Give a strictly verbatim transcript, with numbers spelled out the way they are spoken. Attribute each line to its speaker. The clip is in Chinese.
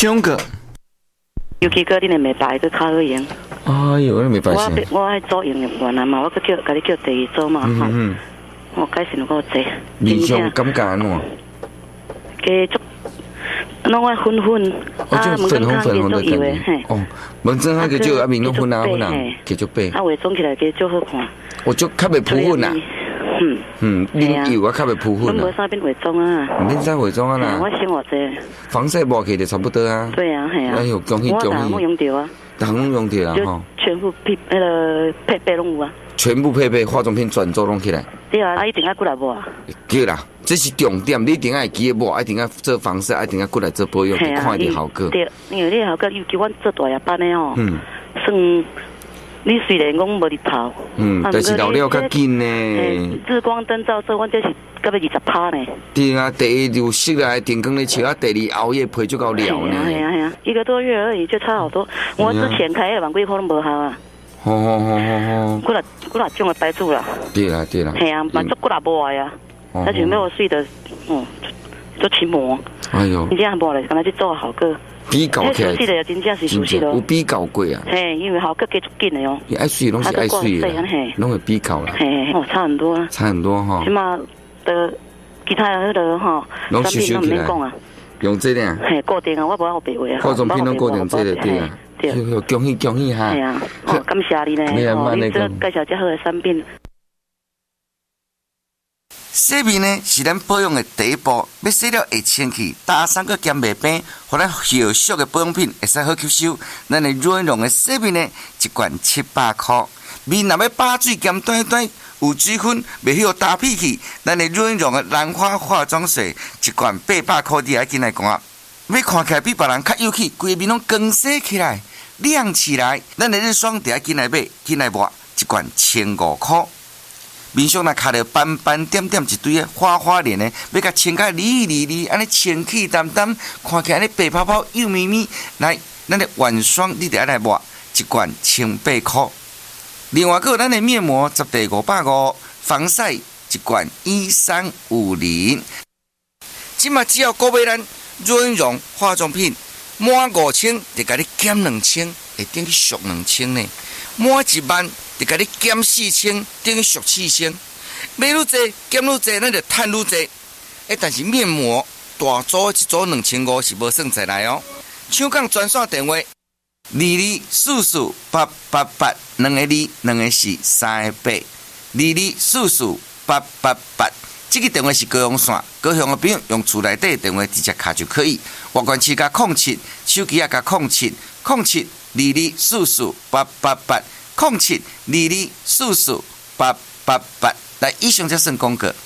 Speaker 1: 胸个。
Speaker 2: 尤其个你的美白个较好用。
Speaker 1: 哎呦，你美白先。
Speaker 2: 我我爱做用完啊嘛，我个叫，甲你叫第二组嘛哈。嗯嗯。我改成个济。
Speaker 1: 面上感觉安怎？
Speaker 2: 加足。拢爱粉粉，
Speaker 1: 啊，粉红粉红的感觉。哦，门诊那个就啊，面拢粉啊粉啊，继续白。
Speaker 2: 啊，化妆起来加足好看。
Speaker 1: 我就较袂扑粉啊。嗯嗯，啉油啊较袂扑粉啊。
Speaker 2: 我无啥变化妆啊。
Speaker 1: 免啥化妆啊啦。
Speaker 2: 我生活者。
Speaker 1: 防晒抹起就差不多啊。
Speaker 2: 对啊，系啊。
Speaker 1: 哎呦，恭喜恭喜！
Speaker 2: 我哪用到啊？
Speaker 1: 哪拢用到啊？吼。
Speaker 2: 全部配那个配备拢有啊。
Speaker 1: 全部配备化妆品全做拢起来。
Speaker 2: 对啊，啊一定要过来抹啊。
Speaker 1: 对啦，这是重点，你一定要记得抹，一定要做防晒，一定要过来做保养，去看你效果。
Speaker 2: 对，因为你效果，尤其阮做大夜班的哦，嗯，算你虽然讲无日头，
Speaker 1: 嗯，但是老了较紧呢。
Speaker 2: 日光灯照射，阮这是到要二十趴呢。
Speaker 1: 对啊，第一就熄来电光咧笑，啊，第二熬夜皮就够了呢。
Speaker 2: 系啊系啊，一个多月而已就差好多。我之前开的万几块拢无效啊。
Speaker 1: 好好好好好。
Speaker 2: 过来过来种的白住啦。对
Speaker 1: 啦对啦。
Speaker 2: 系啊，蛮足过来无啊。而且没有睡的，嗯，做起膜。哎呦！你这样无咧，刚才去做好个。
Speaker 1: 比较起来，
Speaker 2: 真正真正是熟悉咯。
Speaker 1: 有比较过啊。
Speaker 2: 嘿，因为效果加足紧的哦。
Speaker 1: 你爱睡拢是爱睡的，拢会比较啦。
Speaker 2: 嘿，哦，差很多啊。
Speaker 1: 差很多哈。
Speaker 2: 起码的其他的那个哈，
Speaker 1: 拢收收起来。用这点。
Speaker 2: 嘿，固定啊，我无好白话啊。
Speaker 1: 化妆品拢固定这个对啊。对。恭喜恭喜哈。
Speaker 2: 系啊，哦，感谢你呢。哦，你这介绍这好的产品。
Speaker 1: 洗面呢是咱保养的第一步，要洗了会清气，打散个兼袂病，互咱后续的保养品会使好吸收。咱的软绒的洗面呢，一罐七百块。面若要把水兼短短，有水分，袂许打屁去。咱的软绒的兰花化妆水，一罐八百块，你爱进来赶。要看起来比别人较有气，规面拢光洗起来、亮起来。咱的日霜就爱进来买，进来抹，一罐千五块。面上若卡着斑斑点点一堆的花花脸的，要甲清甲利利利，安尼清气淡淡，看起来安尼白泡泡、幼咪咪。来，咱的晚霜你得爱来抹，一罐千八块。另外，还有咱的面膜，十地五百五，防晒一罐一三五零。即马只要购买咱软绒化妆品，满五千就甲你减两千，会等于俗两千呢。满一万。就甲你减四千，等于俗四千。买愈济减愈济，咱就赚愈济。哎，但是面膜大组一组两千五是无算在内哦。抢讲专线电话：二二四四八八八，两个二，两个四，三个八，二二四四八八八。这个电话是高雄线，高雄的朋友用厝内底电话直接卡就可以。外关市加空七，手机也加空七，空七二二四四八八八。空七二二四四八八八，来以上才算广告。